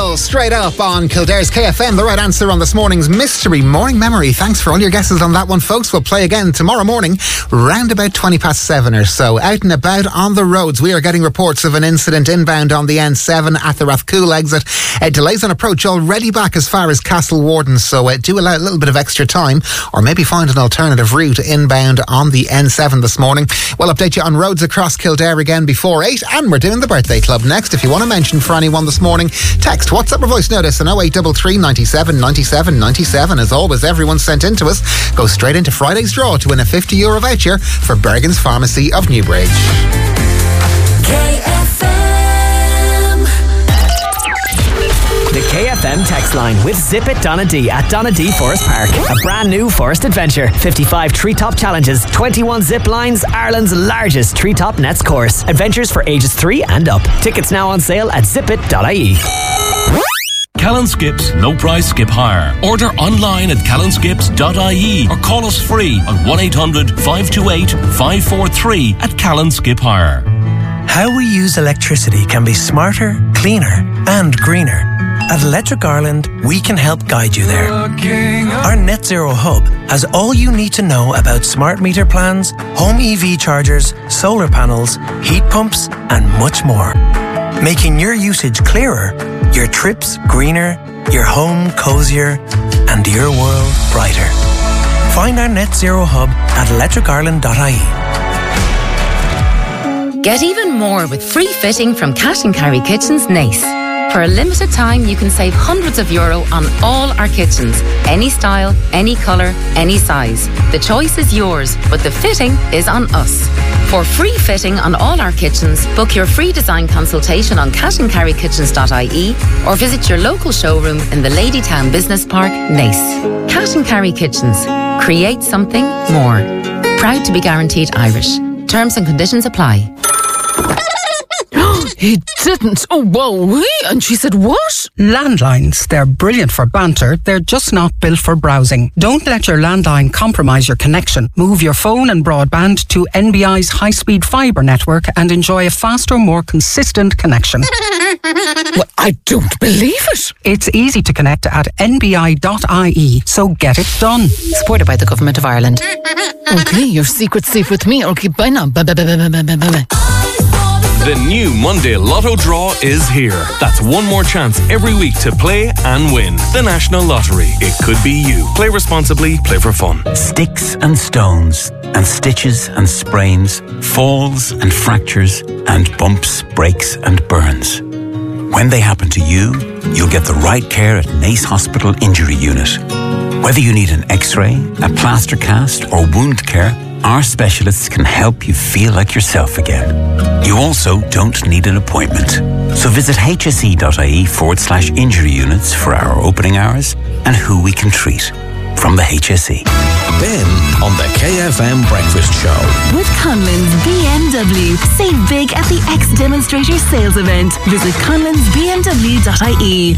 Hall, straight up on Kildare's KFM. The right answer on this morning's Mystery Morning Memory. Thanks for all your guesses on that one, folks. We'll play again tomorrow morning, round about 7:20 or so. Out and about on the roads, we are getting reports of an incident inbound on the N7 at the Rathcoole exit. Delays on approach already back as far as Castle Warden, so do allow a little bit of extra time, or maybe find an alternative route inbound on the N7 this morning. We'll update you on roads across Kildare again before 8, and we're doing the birthday club next. If you want to mention for anyone this morning, text, WhatsApp or voice notice on 0833 97 97 97. As always, everyone sent in to us goes straight into Friday's draw to win a €50 voucher for Bergen's Pharmacy of Newbridge. The KFM text line with Zip It Donna D at Donna D Forest Park. A brand new forest adventure. 55 treetop challenges, 21 zip lines, Ireland's largest treetop nets course. Adventures for ages 3 and up. Tickets now on sale at zipit.ie. Callan Skips, no price, skip higher. Order online at callanskips.ie or call us free on 1800 528 543 at Callan Skip Hire. How we use electricity can be smarter, cleaner and greener. At Electric Ireland, we can help guide you there. Our Net Zero Hub has all you need to know about smart meter plans, home EV chargers, solar panels, heat pumps and much more. Making your usage clearer, your trips greener, your home cozier and your world brighter. Find our Net Zero Hub at electricireland.ie. Get even more with free fitting from Cash & Carry Kitchens Nace. For a limited time, you can save hundreds of euro on all our kitchens. Any style, any colour, any size. The choice is yours, but the fitting is on us. For free fitting on all our kitchens, book your free design consultation on cashandcarrykitchens.ie or visit your local showroom in the Ladytown Business Park, Nace. Cash & Carry Kitchens. Create something more. Proud to be guaranteed Irish. Terms and conditions apply. He didn't. Oh, whoa. And she said, what? Landlines. They're brilliant for banter. They're just not built for browsing. Don't let your landline compromise your connection. Move your phone and broadband to NBI's high-speed fibre network and enjoy a faster, more consistent connection. Well, I don't believe it. It's easy to connect at nbi.ie, so get it done. Supported by the Government of Ireland. Okay, your secret's safe with me. Okay, bye now. Bye. The new Monday Lotto draw is here. That's one more chance every week to play and win. The National Lottery. It could be you. Play responsibly, play for fun. Sticks and stones and stitches and sprains, falls and fractures and bumps, breaks and burns. When they happen to you, you'll get the right care at Nace Hospital Injury Unit. Whether you need an X-ray, a plaster cast or wound care, our specialists can help you feel like yourself again. You also don't need an appointment. So visit hse.ie/injury units for our opening hours and who we can treat. From the HSE. Ben on the KFM Breakfast Show. With Conlon's BMW. Save big at the X Demonstrator sales event. Visit conlonsbmw.ie.